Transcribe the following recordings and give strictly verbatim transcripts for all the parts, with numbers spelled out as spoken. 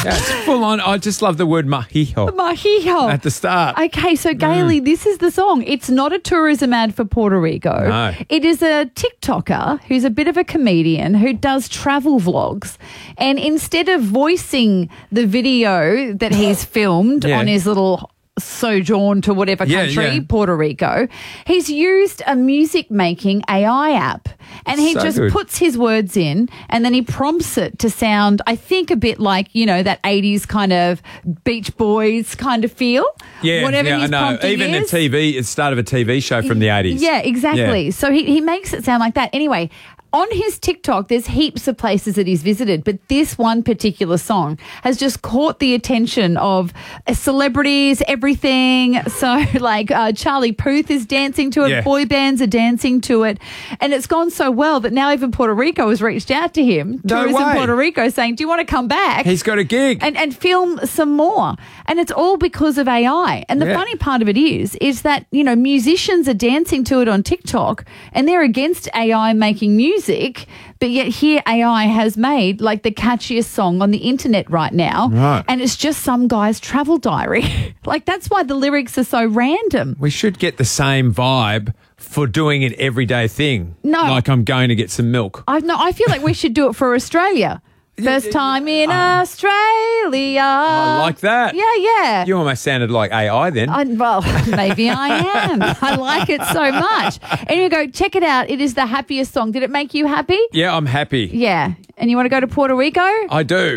Yeah, it's full on. I just love the word mahiho Mahiho. at the start. Okay, so Gailey, mm. this is the song. It's not a tourism ad for Puerto Rico. No. It is a TikToker who's a bit of a comedian who does travel vlogs. And instead of voicing the video that he's filmed Yeah. on his little sojourn to whatever Yeah, country, yeah. Puerto Rico, he's used a music making A I app, and he So just good. puts his words in and then he prompts it to sound, I think, a bit like, you know, that eighties kind of Beach Boys kind of feel. Yeah, whatever yeah, I his know. prompting Even is. the T V, it's the start of a T V show from the eighties. Yeah, exactly. Yeah. So he, he makes it sound like that. Anyway, on his TikTok, there's heaps of places that he's visited, but this one particular song has just caught the attention of uh, celebrities, everything. So, like, uh, Charlie Puth is dancing to it, Yeah. boy bands are dancing to it, and it's gone so well that now even Puerto Rico has reached out to him, No Tourism way. Puerto Rico, saying, do you want to come back? He's got a gig. and, and film some more. And it's all because of A I. And the Yeah. funny part of it is, is that, you know, musicians are dancing to it on TikTok and they're against A I making music, but yet here A I has made like the catchiest song on the internet right now. Right. And it's just some guy's travel diary. Like, that's why the lyrics are so random. We should get the same vibe for doing an everyday thing. No. Like I'm going to get some milk. I no, I feel like we should do it for Australia. First time in Australia. I like that. Yeah, yeah. You almost sounded like A I then. I, well, maybe I am. I like it so much. Anyway, go check it out. It is the happiest song. Did it make you happy? yeah, I'm happy. Yeah. And you want to go to Puerto Rico? I do.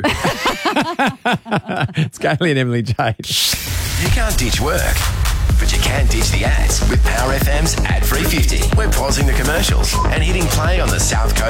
It's Gailey and Emily Jade. You can't ditch work, but you can ditch the ads with Power F M's Ad Free fifty. We're pausing the commercials and hitting play on the South Coast